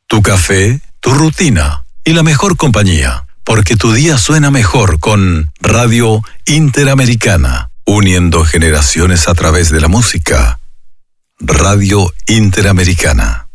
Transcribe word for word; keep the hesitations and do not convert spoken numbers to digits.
tu café, tu rutina y la mejor compañía. Porque tu día suena mejor con Radio Interamericana, uniendo generaciones a través de la música. Radio Interamericana.